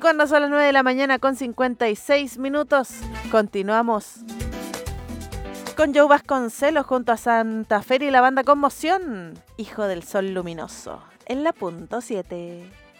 cuando son las 9 de la mañana con 56 minutos, continuamos con Joe Vasconcelos junto a Santa Fe y la banda Conmoción, Hijo del Sol Luminoso, en la punto 7.